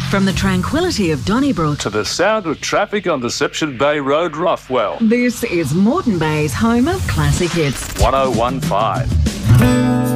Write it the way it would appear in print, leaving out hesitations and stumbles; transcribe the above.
From the tranquility of Donnybrook to the sound of traffic on Deception Bay Road, Roughwell. This is Moreton Bay's home of classic hits. 1015.